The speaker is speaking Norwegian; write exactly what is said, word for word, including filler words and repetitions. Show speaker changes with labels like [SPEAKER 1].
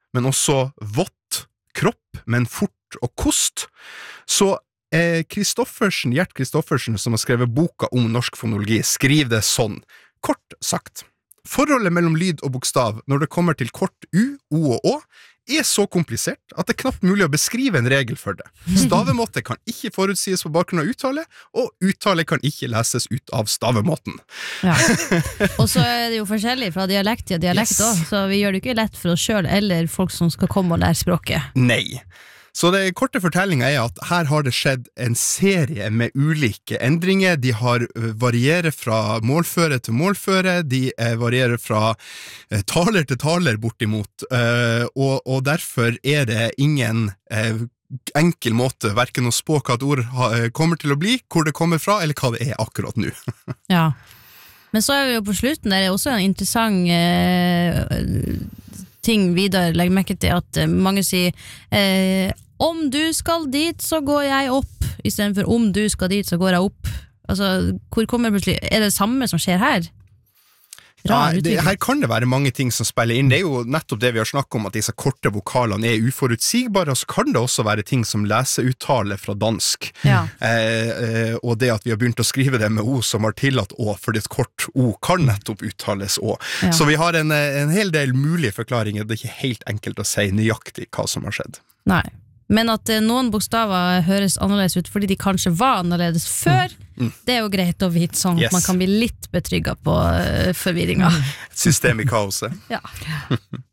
[SPEAKER 1] men også vått, kropp, men fort og kost. Så eh, Kristoffersen, Gjert Kristoffersen, som har skrevet boka om norsk fonologi, skriver det sånn, kort sagt. Forholdet mellom lyd og bokstav når det kommer til kort U, O og Å er så komplisert at det er knapt mulig å beskrive en regel for det. Stavemåte kan ikke forutsies på bakgrunn av uttale, og uttale kan ikke leses ut av stavemåten.
[SPEAKER 2] Ja. Og så er det jo forskjellig fra dialekt til dialekt yes. også, så vi gjør det ikke lett for oss selv eller folk som skal komme og lære språket.
[SPEAKER 1] Nei. Så det korte fortellinga er at her har det skjedd en serie med ulike endringer. De har varierer fra målføre til målføre, de varierer fra taler til taler bortimot, og, og derfor er det ingen enkel måte hverken å spå hva et ord kommer til å bli, hvor det kommer fra, eller hva det er akkurat nå.
[SPEAKER 2] Ja, men så er vi jo på slutten, der er også en interessant eh, ting videre, legg merke til at mange sier eh, om du skal dit så går jeg opp i stedet for om du skal dit så går jeg opp, altså hvor kommer plutselig, er det samme som skjer her?
[SPEAKER 1] Ja, det, her kan det være mange ting som spiller inn. Det er jo nettopp det vi har snakket om, at disse korte vokalene er uforutsigbare, og så kan det også være ting som leseuttale fra dansk.
[SPEAKER 2] Ja.
[SPEAKER 1] Eh, og det at vi har begynt å skrive det med O som har tillatt Å, fordi et kort O kan nettopp uttales Å. Ja. Så vi har en, en hel del mulige forklaringer, det er ikke helt enkelt å si nøyaktig hva som har skjedd.
[SPEAKER 2] Nei. Men at eh, noen bokstaver høres annerledes ut fordi de kanskje var annerledes før, mm. Mm. det er jo greit å vite sånn yes. at man kan bli litt betrygget på uh, forvirringa.
[SPEAKER 1] System i kaoset.
[SPEAKER 2] Ja.